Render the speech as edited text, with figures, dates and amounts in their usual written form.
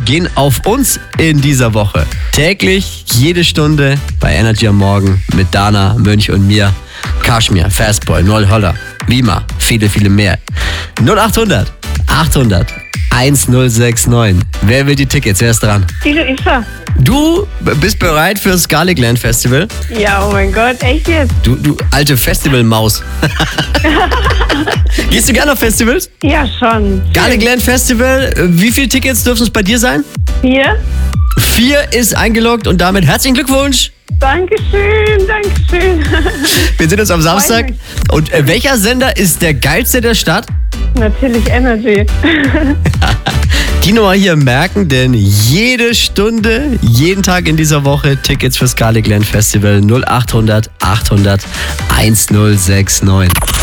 gehen auf uns in dieser Woche. Täglich, jede Stunde bei Energy am Morgen mit Dana, Mönch und mir. Kashmir, Fastboy, Noel Holler, Wima, viele, viele mehr. 0800 800 1069. Wer will die Tickets? Wer ist dran? Die Luisa. Du bist bereit fürs Garlicland Festival? Ja, oh mein Gott, echt jetzt? Du alte Festivalmaus. Gehst du gerne auf Festivals? Ja, schon. Garlicland Festival, wie viele Tickets dürfen es bei dir sein? 4. 4 ist eingeloggt und damit herzlichen Glückwunsch. Dankeschön, Dankeschön. Wir sehen uns am Samstag. Und welcher Sender ist der geilste der Stadt? Natürlich Energy. Die Nummer hier merken, denn jede Stunde, jeden Tag in dieser Woche Tickets fürs Garlicland Festival 0800 800 1069.